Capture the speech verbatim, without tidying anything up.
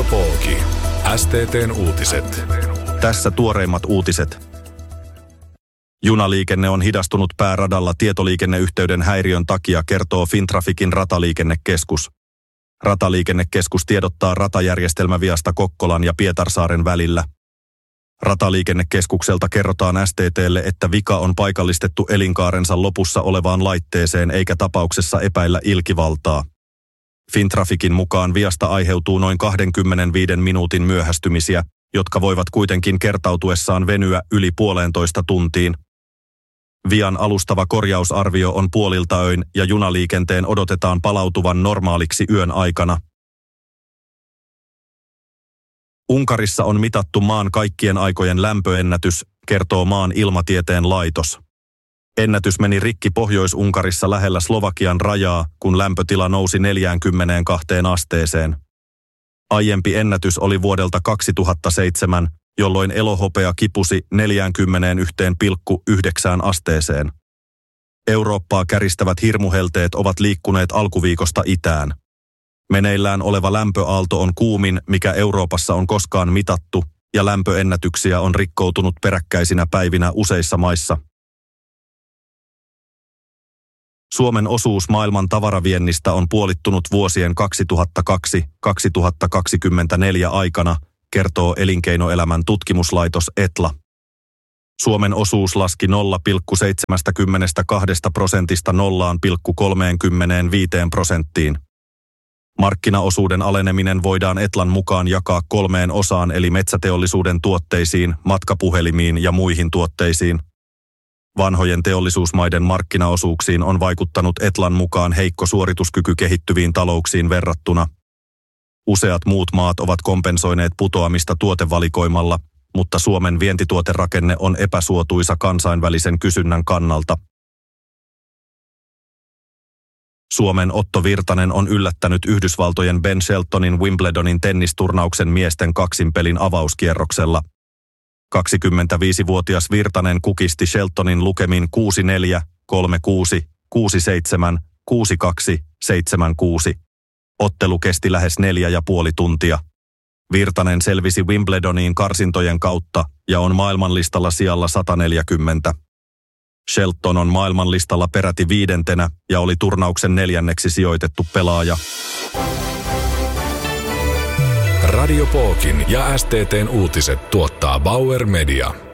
Radiopooki. S T T:n uutiset. Tässä tuoreimmat uutiset. Junaliikenne on hidastunut pääradalla tietoliikenneyhteyden häiriön takia, kertoo Fintraficin rataliikennekeskus. Rataliikennekeskus tiedottaa ratajärjestelmäviasta Kokkolan ja Pietarsaaren välillä. Rataliikennekeskukselta kerrotaan S T T:lle, että vika on paikallistettu elinkaarensa lopussa olevaan laitteeseen eikä tapauksessa epäillä ilkivaltaa. Fintraficin mukaan viasta aiheutuu noin kaksikymmentäviisi minuutin myöhästymisiä, jotka voivat kuitenkin kertautuessaan venyä yli puolentoista tuntiin. Vian alustava korjausarvio on puolilta öin ja junaliikenteen odotetaan palautuvan normaaliksi yön aikana. Unkarissa on mitattu maan kaikkien aikojen lämpöennätys, kertoo maan ilmatieteen laitos. Ennätys meni rikki Pohjois-Unkarissa lähellä Slovakian rajaa, kun lämpötila nousi neljäänkymmeneenkahteen asteeseen. Aiempi ennätys oli vuodelta kaksituhattaseitsemän, jolloin elohopea kipusi neljäänkymmeneenyhteen pilkku yhdeksään asteeseen. Eurooppaa käristävät hirmuhelteet ovat liikkuneet alkuviikosta itään. Meneillään oleva lämpöaalto on kuumin, mikä Euroopassa on koskaan mitattu, ja lämpöennätyksiä on rikkoutunut peräkkäisinä päivinä useissa maissa. Suomen osuus maailman tavaraviennistä on puolittunut vuosien kaksituhattakaksi kaksituhattakaksikymmentäneljä aikana, kertoo elinkeinoelämän tutkimuslaitos Etla. Suomen osuus laski nolla pilkku seitsemänkymmentäkaksi prosentista nolla pilkku kolmekymmentäviisi prosenttiin. Markkinaosuuden aleneminen voidaan Etlan mukaan jakaa kolmeen osaan eli metsäteollisuuden tuotteisiin, matkapuhelimiin ja muihin tuotteisiin. Vanhojen teollisuusmaiden markkinaosuuksiin on vaikuttanut Etlan mukaan heikko suorituskyky kehittyviin talouksiin verrattuna. Useat muut maat ovat kompensoineet putoamista tuotevalikoimalla, mutta Suomen vientituoterakenne on epäsuotuisa kansainvälisen kysynnän kannalta. Suomen Otto Virtanen on yllättänyt Yhdysvaltojen Ben Sheltonin Wimbledonin tennisturnauksen miesten kaksinpelin avauskierroksella. kaksikymmentäviisivuotias Virtanen kukisti Sheltonin lukemin kuusi neljä, kolme kuusi, kuusi seitsemän, kuusi kaksi, seitsemän kuusi. Ottelu kesti lähes neljä ja puoli tuntia. Virtanen selvisi Wimbledoniin karsintojen kautta ja on maailmanlistalla sijalla sata neljäkymmentä. Shelton on maailmanlistalla peräti viidentenä ja oli turnauksen neljänneksi sijoitettu pelaaja. Radiopookin ja S T T:n uutiset tuottaa Bauer Media.